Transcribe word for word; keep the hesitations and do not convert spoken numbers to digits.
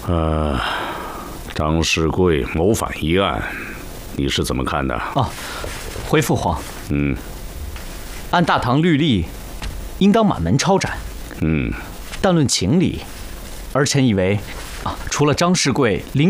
呃，张世贵谋反一案，你是怎么看的？ 啊，回父皇。 嗯， 按大唐律例，应当满门抄斩。 嗯， 但论情理，儿臣以为，啊，除了张世贵临